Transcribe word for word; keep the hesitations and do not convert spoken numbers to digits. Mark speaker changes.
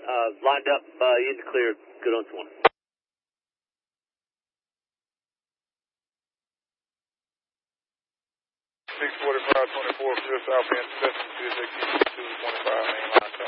Speaker 1: Uh, lined up, uh, in the clear, good on twenty.
Speaker 2: six forty-five twenty-four, clear southbound seven, two six two twenty-five, main line.